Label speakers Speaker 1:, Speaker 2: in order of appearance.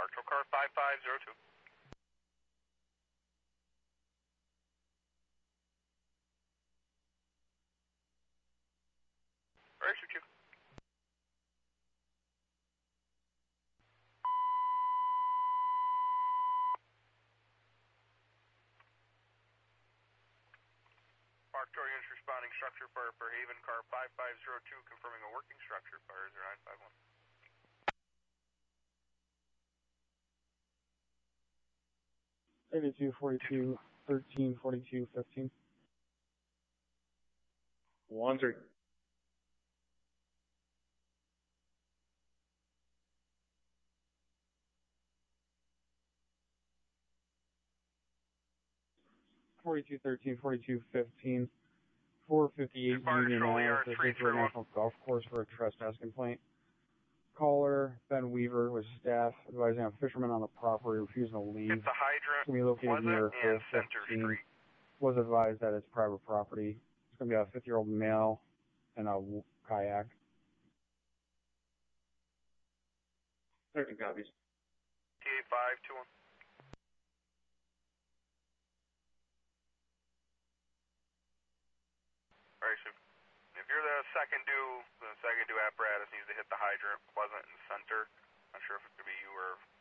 Speaker 1: Marshall car 5502. Alright, shoot you. Mark Tower units responding structure fire for Haven car 5502, confirming a working structure fire 0951.
Speaker 2: Eighty-two 42 13 42 15.
Speaker 3: 1-3.
Speaker 2: Forty-two 13 42 15. 458 Union Ave, the Victory National Golf Course for a trespass complaint. Caller Ben Weaver with staff advising a fisherman on the property refusing to leave.
Speaker 1: It's a hydrant,
Speaker 2: It's going to be located near
Speaker 1: and Center
Speaker 2: 15.
Speaker 1: Street.
Speaker 2: Was advised that it's private property. It's going to be a 50-year-old male in a kayak.
Speaker 3: 13 copies.
Speaker 1: TA521. Alright, so if you're the second due apparatus needs to hit the hydrant, Pleasant and Center. Not sure if it could be you or